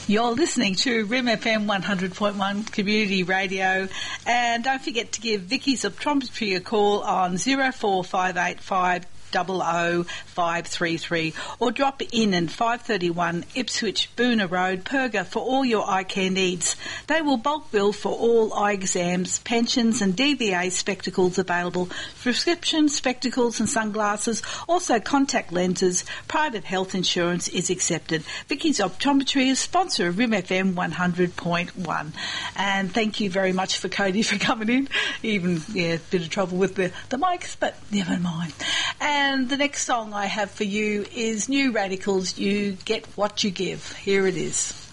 You're listening to Rim FM 100.1 Community Radio, and don't forget to give Vicky's Optometry a call on 04585 00533 or drop in at 531 Ipswich Boona Road, Perga, for all your eye care needs. They will bulk bill for all eye exams, pensions and DVA spectacles available, prescription spectacles and sunglasses, also contact lenses. Private health insurance is accepted. Vicky's Optometry is sponsor of Rim FM 100.1. And thank you very much for Cody for coming in. Even, a bit of trouble with the mics, but never mind. And the next song I have for you is New Radicals, You Get What You Give. Here it is.